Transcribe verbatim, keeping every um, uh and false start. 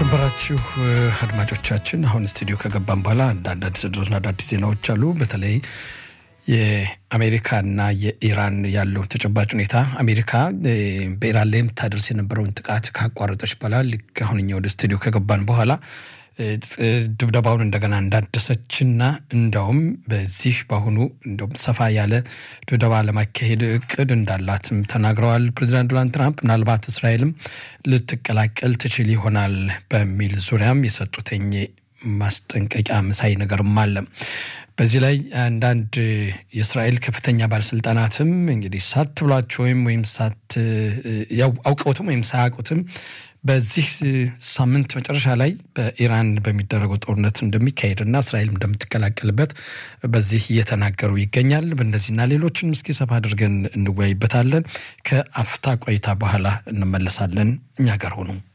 የተከበራችሁ አድማጮቻችን አሁን ስቱዲዮ ከገባን በኋላ አንዳንድ አዲስ ድረስና አዲስ ዜናዎች አሉ። በተለይ የአሜሪካና የኢራን ያለው ተጨባጭ ሁኔታ አሜሪካ በኢራን ላይ ታደርስ የነበረውን ጥቃት ካቋረጠች በኋላ አሁንኛ ወደ ስቱዲዮ ከገባን በኋላ ድብደባውን እንደገና እንዳደሰችና እንደውም በዚህ ባሁኑ እንደውም ሰፋ ያለ ድብደባ ለማካሄድ እቅድ እንዳላትም ተናግረዋል። ፕሬዝዳንት ዶናልድ ትራምፕ ምናልባት እስራኤልም ልትቀላቀል ትችል ይሆናል በሚል ዙሪያም የሰጡትኝ ማስጠንቀቂያ መሳይ ነገርም አለ። በዚህ ላይ አንዳንድ የእስራኤል ከፍተኛ ባለስልጣናትም እንግዲህ ሳት ብሏቸው ወይም ወይም ሳት ያው አውቀውትም ወይም ሳያውቁትም በዚህ ሳምንት መጨረሻ ላይ በኢራን በሚደረገው ጦርነት እንደሚካሄድና እስራኤል እንደምትቀላቀልበት በዚህ እየተናገሩ ይገኛል። በእነዚህና ሌሎችን እስኪ ሰፋ አድርገን እንወያይበታለን። ከአፍታ ቆይታ በኋላ እንመለሳለን። እኛ ጋር ሆኑ።